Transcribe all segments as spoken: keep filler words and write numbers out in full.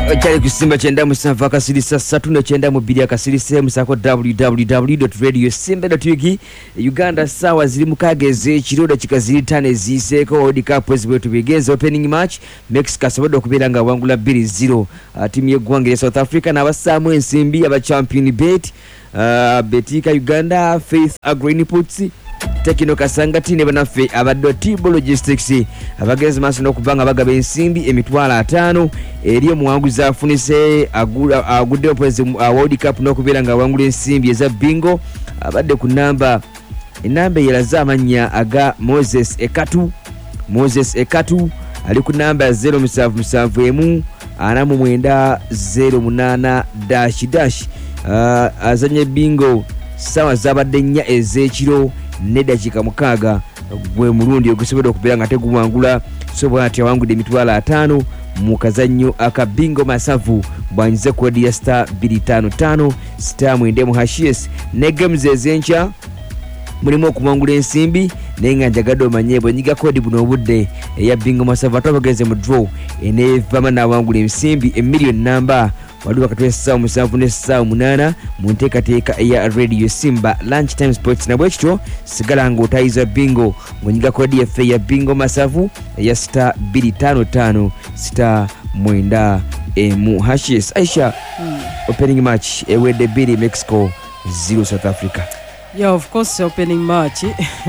Chali kusimba chenda musanvu akasilisa satu no chenda mubiri akasilisa musako w w w dot radio simba dot u k. Uganda sawa ziri mukageze chiroda chikaziri tane ziseko World Cup ezibwetu bigeze opening match Mexico sabodo kubiranga wangula two zero. Uh, timu y'eggwanga ya South Africa n'abasamu ensimbi aba champion bet uh, betika Uganda Faith Agro Inputs Tekino Kasangati ne banafe abaddo Tibo Logistics abagezi maso no kubanga bagaba ensimbi emitwala atano eri omuwanguzi afunise agula agudde opeze uh, World Cup no kubiranga wangula ensimbi eza bingo abadde ku namba enamba yelaza amanya aga Moses Ekatu Moses Ekatu ali ku namba zero seven seven emu anamu mwenda zero munana dash dash uh, azanye bingo sawa zabadde nnya ezekiro nedakika mukaga gwe mulundi okusobola okubeera nga teguwangula so bw'atya wangudde emitwala atano mu kazannyo aka bingo masavu bwanyize kodi ya star two five five star mwende mu hashes ne games ezenkya mulimu okuwangula ensimbi naye nga njagadde omanye bwenyiga kodi buno obudde eya bingo masavu atwabageze mu draw eneevama n'awangula ensimbi emillion namba waduka katwe sawa musanvu ne sawa munana mu nteekateeka eya radio simba lunch time sports na bwekityo sigala nga otayiza bingo ng'onyiga kodi yaffe ya bingo masavu eya star two five five star mwenda emu hashes. Aisha, mm. opening match ewedde bbiri Mexico zero South Africa. Yeah, of course opening match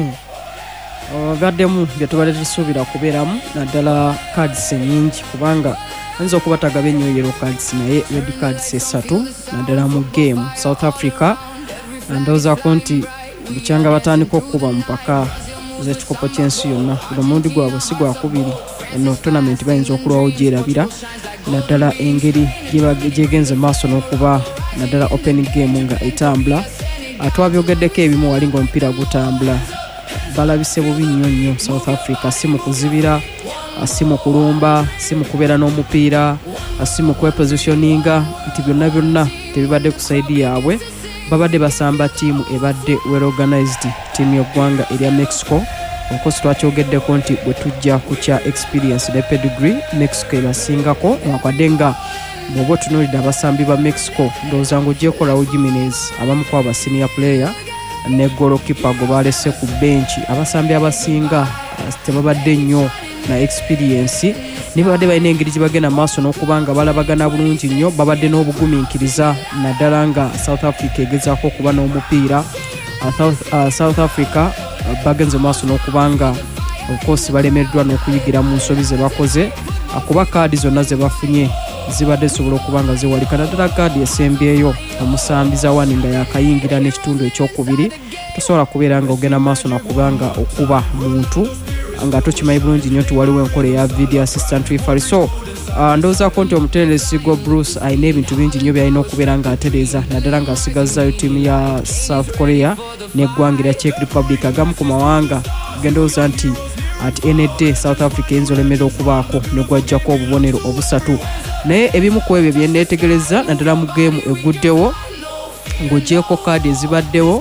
gaddemu byetubadde tusuubira kubeeramu naddala cards nyingi kubanga ayinza okuba tagabe nnyo yellow cards naye red cards esatu naddala mu game South Africa ndowoozaako nti bukyanga batandika okuba mupaka z'ekikopo ky'ensi yonna buli omundi gwabwe si gwakubiri eno tournament bayinza okulwawo gyerabira naddala engeri gyegenze maaso n'okuba naddala opening game nga etambula atwabyogeddeko ebimu wali ng'omupiira gutambula balabise bubi nnyo nnyo South Africa si mu kuzibira si mu kulumba si mu kubeera n'omupiira si mu kwepositioninga nti byonna byonna tebibadde ku saidi yaabwe babadde basamba tiimu ebadde well organized tiimu y'eggwanga erya Mexico okosi twakyogeddeko nti bwe tujja ku kya experience ne pedigree Mexico ebasingako wakwadde nga bw'oba otunuulidde abasambi ba Mexico ndowooza ng'ogyeekolawo Jimenez abamu ku aba senior player ne goalkeeper gwe balese ku benchi abasambi abasinga tebabadde nnyo na experience ne babadde balina engeri gye bagenda maaso n'okubanga balabagana bulungi nnyo babadde n'obugumiikiriza naddala nga South Africa egezaako okuba n'omupiira uh, South, uh, South Africa uh, bagenze maaso n'okubanga okosi balemeddwa n'okuyigira mu nsobi ze bakoze akuba kaadi zonna ze bafunye zibadde zisobola okubanga ziwalika naddala kaadi esembyeyo omusambiza wani nga yakayingira n'ekitundu ekyokubiri tosobola kubeera nga ogenda maaso nakubanga okuba muntu nga tokimanyi bulungi nnyo nti waliwo enkola eya video assistant referee so uh, ndowoozaako nti omutendesi gwa Bruce ayina ebintu bingi nnyo byalina okubeera nga atereeza naddala ng'asigazzayo ttiimu ya South Korea n'eggwanga erya Czech Republic agamu ku mawanga gendowooza nti at N D South Africa enzo lemera okubaako ne gwajjako obubonero obusatu naye ebimu ku ebyo bye neetegereza naddala mu geemu eguddewo ng'ogyeeko kaadi ezibaddewo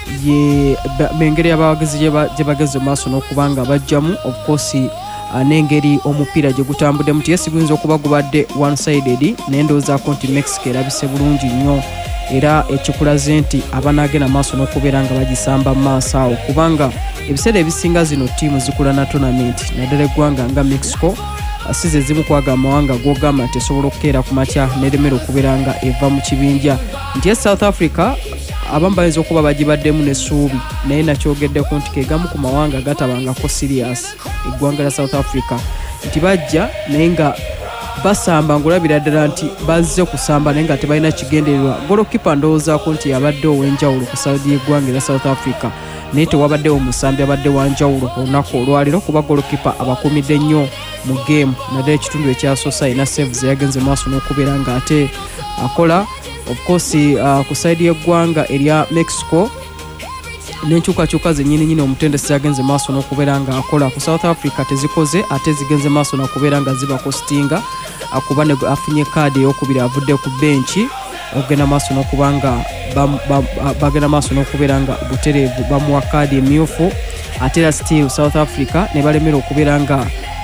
ye bengeri abawagizi gye bageze maaso n'okubanga bajjamu of course uh, n'engeri omupiira gye gutambuddemu nti yesi guyinza okuba gubadde one sided naye ndowoozaako nti Mexico erabise bulungi nnyo era ekikulaze nti abanaagenda maaso n'okubeera nga bagisamba mu maaso awo kubanga ebiseera ebisinga zino ttiimu zikula na tournament naddala eggwanga nga Mexico asize zimu kwaga amawanga gogamba nti esobola okukeera ku makya n'eremera okubeera nga eva mu kibinja nti South Africa abamu bayinza okuba bagibaddemu n'essuubi naye nakyogeddeko nti kegamu ku mawanga gatabangako serious eggwanga lya South Africa nti bajja naye nga basamba ng'olabira ddala nti bazze kusamba naye nga tebalina kigendererwa golokipa ndowoozaako nti yabadde ow'enjawulo ku saudi y'eggwanga lya South Africa naye tewabaddewo musambi abadde wanjawulo olunaku olwaliro kuba golokipa abakumidde nnyo mu game naddala ekitundu ekyasosa alina saves yagenze maaso n'okubeera nga ate akola of course uh, ku side y'eggwanga erya Mexico n'enkyukakyuka zennyini nyini omutendesi yagenze maaso n'okubeera nga akola ku South Africa tezikoze ate zigenze maaso n'okubeera nga zibakostinga akuba ne afunye kaadi ey'okubiri avudde ku benchi ogenda maaso n'okubanga bagenda maaso n'okubeera nga butereevu bamuwa kaadi emyufu ate era still South Africa ne balemera okubeera nga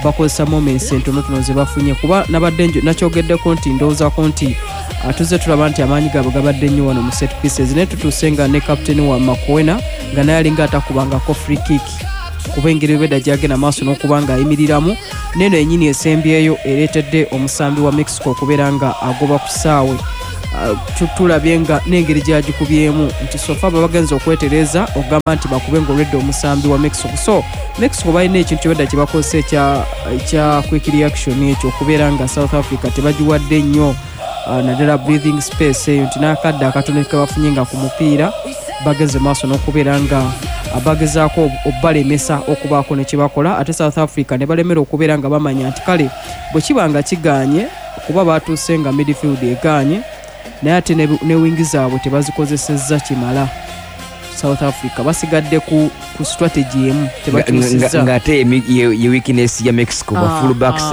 bakozesa moments entonotono ze bafunye kuba nabadde nakyogeddeko nti ndowoozaako nti atuze tulaba nti amaanyi gaabwe gabadde nnyo wano mu set pieces naye tutuuse nga ne kapiteni wa Makwena nga naye alinga atakubangako free kick kuba engeri bweda gyagenda maaso n'okuba nga ayimiriramu neno ennyini esembyeyo ereetedde omusambi wa Mexico okubeera nga agoba ku ssaawe. Tulabye nga n'engeri gyagikubyemu nti sofa baba bagenza okwetereza okugamba nti bakube ng'olwedde omusambi wa Mexico. So Mexico balina ekintu kyebadda kye bakozesa ekya quick reaction ekyo okubeera nga South Africa tebagiwadde nnyo naddala breathing space eyo nti n'akadde akatono ke bafunye nga ku mupiira bageze maaso n'okubeera nga abagezaako obbalemesa okubaako ne kyebakola ate South Africa ne balemera okubeera nga bamanya nti kale bwe kiba nga kiganye kuba batuuse nga midfield eganye naye ate ne wingi zaabwe tebazikozesezza kimala. South Africa basigadde ku, ku strategy emu tebakyusizza ng'ate ye weakness ya Mexico ba fullbacks